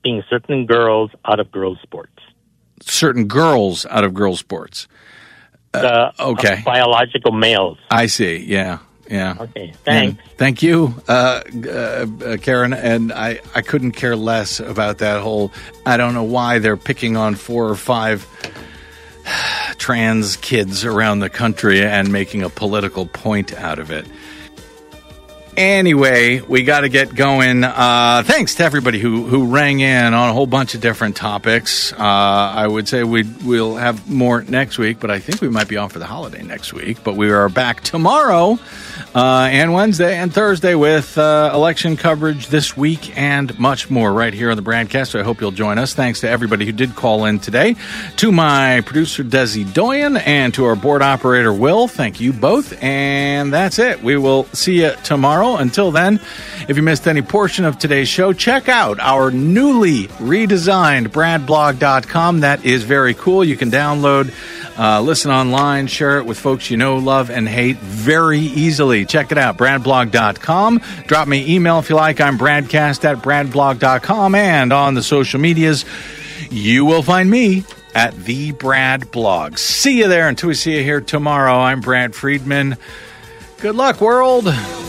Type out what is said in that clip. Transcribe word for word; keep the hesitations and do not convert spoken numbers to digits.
picking certain girls out of girls' sports. Certain girls out of girls' sports. Uh, The okay. uh, biological males. I see. Yeah. Yeah. Okay. Thanks. And thank you, uh, uh, uh, Karen. And I, I couldn't care less about that whole, I don't know why they're picking on four or five trans kids around the country and making a political point out of it. Anyway, we got to get going. Uh, thanks to everybody who, who rang in on a whole bunch of different topics. Uh, I would say we we'll have more next week, but I think we might be off for the holiday next week. But we are back tomorrow uh, and Wednesday and Thursday with uh, election coverage this week and much more right here on the BradCast. So I hope you'll join us. Thanks to everybody who did call in today. To my producer, Desi Doyen, and to our board operator, Will. Thank you both. And that's it. We will see you tomorrow. Until then, if you missed any portion of today's show, check out our newly redesigned brad blog dot com. That is very cool. You can download, uh, listen online, share it with folks you know, love, and hate very easily. Check it out, brad blog dot com. Drop me an email if you like. I'm bradcast at brad blog dot com. And on the social medias, you will find me at the Brad Blog. See you there. Until we see you here tomorrow, I'm Brad Friedman. Good luck, world.